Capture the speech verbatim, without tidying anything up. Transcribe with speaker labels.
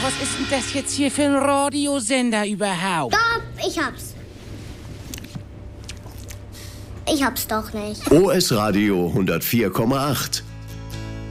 Speaker 1: was ist denn das jetzt hier für ein Radiosender überhaupt?
Speaker 2: Stopp, ich hab's. Ich hab's doch nicht.
Speaker 3: O S Radio hundertvier Komma acht.